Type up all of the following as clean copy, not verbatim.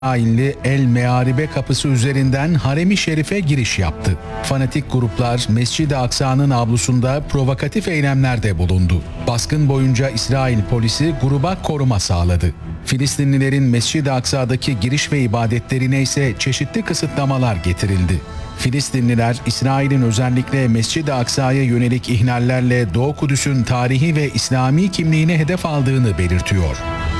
İsrailli El Mearibe kapısı üzerinden Harem-i Şerif'e giriş yaptı. Fanatik gruplar Mescid-i Aksa'nın avlusunda provokatif eylemlerde bulundu. Baskın boyunca İsrail polisi gruba koruma sağladı. Filistinlilerin Mescid-i Aksa'daki giriş ve ibadetlerine ise çeşitli kısıtlamalar getirildi. Filistinliler, İsrail'in özellikle Mescid-i Aksa'ya yönelik ihlallerle Doğu Kudüs'ün tarihi ve İslami kimliğini hedef aldığını belirtiyor.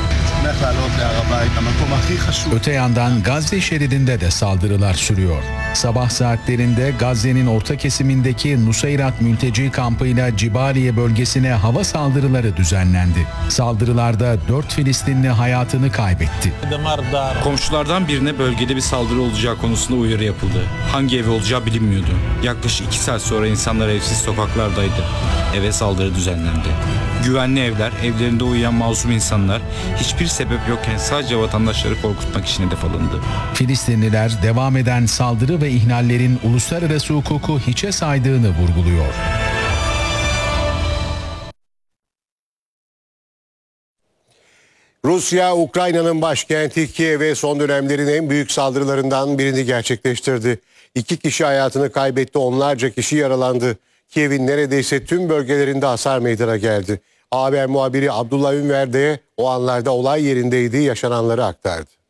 Öte yandan Gazze şeridinde de saldırılar sürüyor. Sabah saatlerinde Gazze'nin orta kesimindeki Nusayrat mülteci kampıyla Cibaliye bölgesine hava saldırıları düzenlendi. Saldırılarda 4 Filistinli hayatını kaybetti. Komşulardan birine bölgede bir saldırı olacağı konusunda uyarı yapıldı. Hangi ev olacağı bilinmiyordu. Yaklaşık 2 saat sonra insanlar evsiz sokaklardaydı. Eve saldırı düzenlendi. Güvenli evler, evlerinde uyuyan masum insanlar hiçbir sebep yokken sadece vatandaşları korkutmak için hedef alındı. Filistinliler devam eden saldırı ve ihlallerin uluslararası hukuku hiçe saydığını vurguluyor. Rusya, Ukrayna'nın başkenti Kiev'e son dönemlerin en büyük saldırılarından birini gerçekleştirdi. 2 kişi hayatını kaybetti, onlarca kişi yaralandı. Kiev'in neredeyse tüm bölgelerinde hasar meydana geldi. Haber muhabiri Abdullah Ünver'de o anlarda olay yerindeydi, yaşananları aktardı.